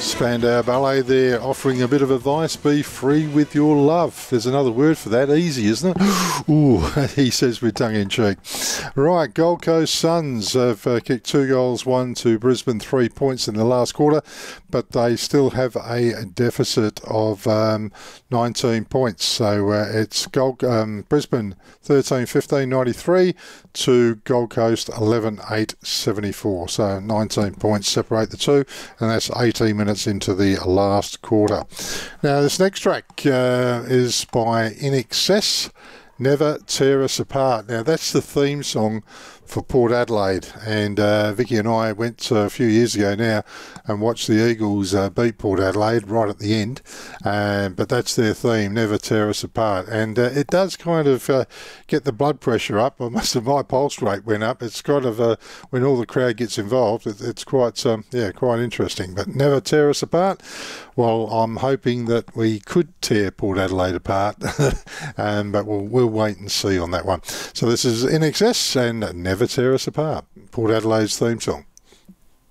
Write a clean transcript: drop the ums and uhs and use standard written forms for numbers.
Spandau Ballet there, offering a bit of advice. Be free with your love. There's another word for that. Easy, isn't it? Ooh, he says with tongue in cheek. Right, Gold Coast Suns have kicked 2 goals, 1 to Brisbane, 3 points in the last quarter, but they still have a deficit of 19 points. So it's Brisbane 13-15-93 to Gold Coast 11-8-74. So 19 points separate the two, and that's 18 minutes into the last quarter. Now, this next track is by In Excess, Never Tear Us Apart. Now, that's the theme song for Port Adelaide, and Vicky and I went a few years ago now and watched the Eagles beat Port Adelaide right at the end, but that's their theme, Never Tear Us Apart, and it does kind of get the blood pressure up. I must have, my pulse rate went up. It's kind of when all the crowd gets involved, it's quite quite interesting. But Never Tear Us Apart, well, I'm hoping that we could tear Port Adelaide apart, but we'll wait and see on that one. So this is In Excess and Never Tear Us Apart, Port Adelaide's theme song.